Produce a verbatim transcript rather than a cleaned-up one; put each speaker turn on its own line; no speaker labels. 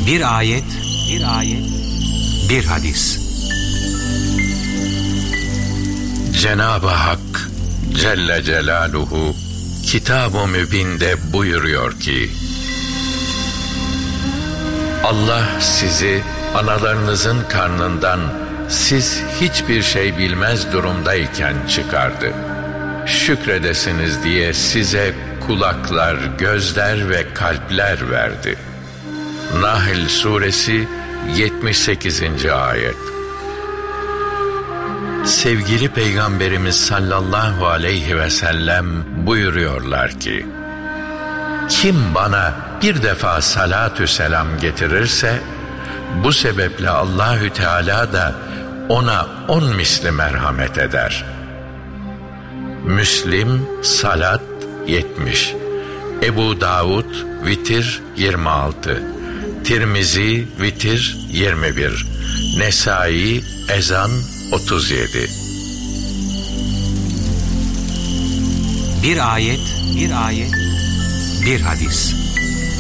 Bir ayet, bir ayet, bir hadis.
Cenab-ı Hak Celle Celaluhu Kitab-ı Mübin'de buyuruyor ki: Allah sizi analarınızın karnından siz hiçbir şey bilmez durumdayken çıkardı. Şükredesiniz diye size kulaklar, gözler ve kalpler verdi. Nahl Suresi yetmiş sekizinci ayet. Sevgili Peygamberimiz sallallahu aleyhi ve sellem buyuruyorlar ki: kim bana bir defa salatü selam getirirse, bu sebeple Allahü Teala da ona on misli merhamet eder. Müslim salat yetmiş, Ebu Davud vitir yirmi altı, Tirmizi vitir yirmi bir, Nesai ezan otuz yedi.
Bir ayet, bir ayet, bir hadis.